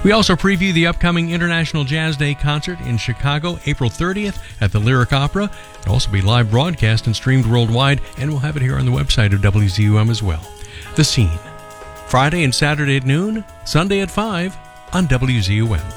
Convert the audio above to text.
We also preview the upcoming International Jazz Day concert in Chicago, April 30th at the Lyric Opera. It'll also be live broadcast and streamed worldwide, and we'll have it here on the website of WZUM as well. The Scene, Friday and Saturday at noon, Sunday at 5 on WZUM.